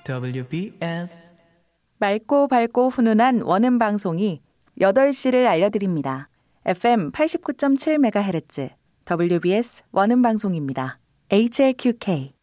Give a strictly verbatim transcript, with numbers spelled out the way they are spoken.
더블유비에스 맑고 밝고 훈훈한 원음 방송이 여덟 시를 알려드립니다. 에프엠 팔십구 점 칠 메가헤르츠 더블유비에스 원음 방송입니다. 에이치엘큐케이